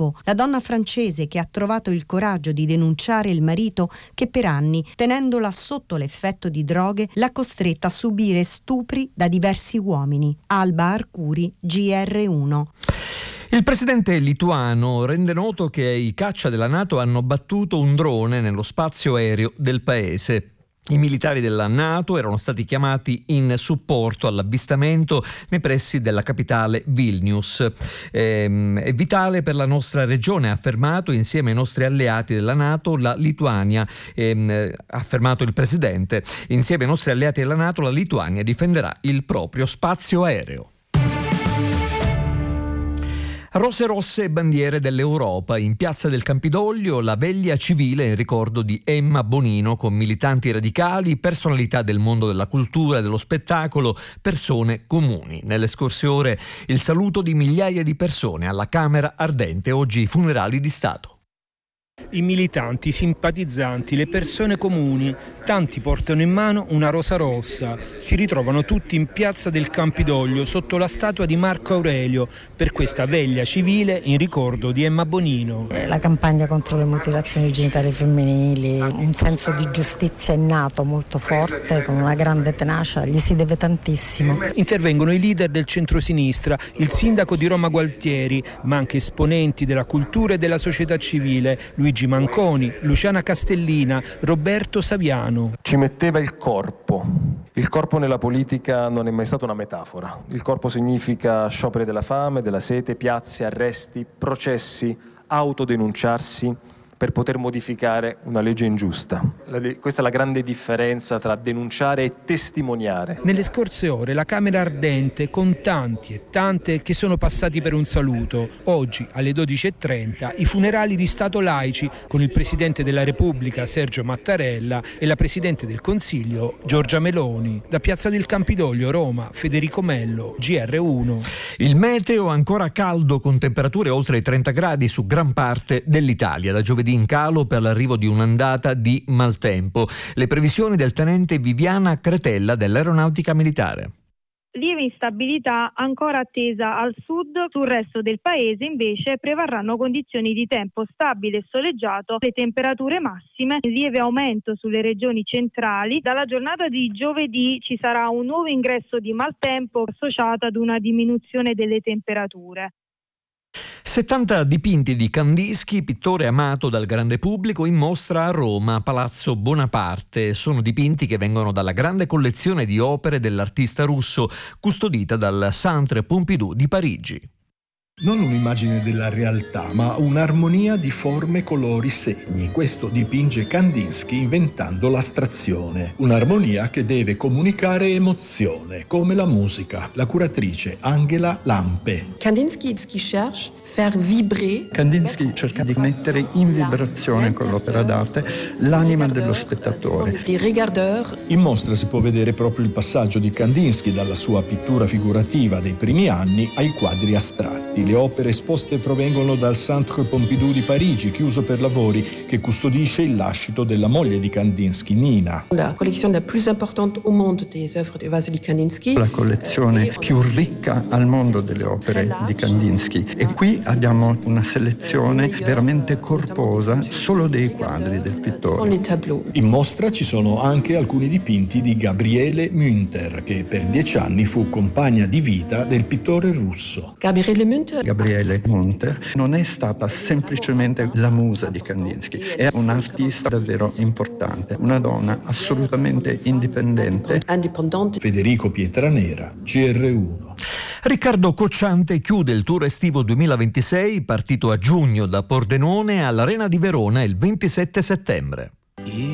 Enrico, la donna francese che ha trovato il coraggio di denunciare il marito che per anni, tenendola sotto l'effetto di droghe, l'ha costretta a subire stupri da diversi uomini. Alba Arcuri, GR1. Il presidente lituano rende noto che i caccia della NATO hanno battuto un drone nello spazio aereo del paese. I militari della NATO erano stati chiamati in supporto all'avvistamento nei pressi della capitale Vilnius. È vitale per la nostra regione, ha affermato insieme ai nostri alleati della NATO la Lituania, ha affermato il presidente. Insieme ai nostri alleati della NATO la Lituania difenderà il proprio spazio aereo. Rose rosse e bandiere dell'Europa. In piazza del Campidoglio la veglia civile in ricordo di Emma Bonino, con militanti radicali, personalità del mondo della cultura e dello spettacolo, persone comuni. Nelle scorse ore il saluto di migliaia di persone alla Camera Ardente, oggi i funerali di Stato. I militanti, i simpatizzanti, le persone comuni, tanti portano in mano una rosa rossa. Si ritrovano tutti in piazza del Campidoglio sotto la statua di Marco Aurelio per questa veglia civile in ricordo di Emma Bonino. La campagna contro le mutilazioni genitali femminili, un senso di giustizia innato molto forte, con una grande tenacia, gli si deve tantissimo. Intervengono i leader del centrosinistra, il sindaco di Roma Gualtieri, ma anche esponenti della cultura e della società civile, Luigi Manconi, Luciana Castellina, Roberto Saviano. Ci metteva il corpo. Il corpo nella politica non è mai stata una metafora. Il corpo significa scioperi della fame, della sete, piazze, arresti, processi, autodenunciarsi per poter modificare una legge ingiusta. Questa è la grande differenza tra denunciare e testimoniare. Nelle scorse ore la Camera Ardente con tanti e tante che sono passati per un saluto. Oggi alle 12:30 i funerali di Stato laici con il Presidente della Repubblica Sergio Mattarella e la Presidente del Consiglio Giorgia Meloni. Da Piazza del Campidoglio, Roma, Federico Mello, GR1. Il meteo ancora caldo con temperature oltre i 30 gradi su gran parte dell'Italia. Da giovedì in calo per l'arrivo di un'ondata di maltempo. Le previsioni del tenente Viviana Cretella dell'Aeronautica Militare. Lieve instabilità ancora attesa al sud, sul resto del paese invece prevarranno condizioni di tempo stabile e soleggiato, le temperature massime in lieve aumento sulle regioni centrali. Dalla giornata di giovedì ci sarà un nuovo ingresso di maltempo associato ad una diminuzione delle temperature. 70 dipinti di Kandinsky, pittore amato dal grande pubblico, in mostra a Roma, Palazzo Bonaparte. Sono dipinti che vengono dalla grande collezione di opere dell'artista russo, custodita dal Centre Pompidou di Parigi. Non un'immagine della realtà, ma un'armonia di forme, colori, segni. Questo dipinge Kandinsky inventando l'astrazione. Un'armonia che deve comunicare emozione, come la musica. La curatrice Angela Lampe. Kandinsky cherche faire vibrer. Kandinsky cerca di mettere in vibrazione con l'opera d'arte l'anima dello spettatore. In mostra si può vedere proprio il passaggio di Kandinsky dalla sua pittura figurativa dei primi anni ai quadri astratti. Le opere esposte provengono dal Centre Pompidou di Parigi, chiuso per lavori, che custodisce il lascito della moglie di Kandinsky, Nina. La collezione la più importante au monde des œuvres de Vasily Kandinsky. La collezione più ricca al mondo delle opere di Kandinsky. E qui abbiamo una selezione veramente corposa solo dei quadri del pittore. In mostra ci sono anche alcuni dipinti di Gabriele Münter, che per 10 anni fu compagna di vita del pittore russo. Gabriele Münter non è stata semplicemente la musa di Kandinsky, è un'artista davvero importante, una donna assolutamente indipendente. Federico Pietranera, GR1. Riccardo Cocciante chiude il tour estivo 2026, partito a giugno da Pordenone all'Arena di Verona il 27 settembre.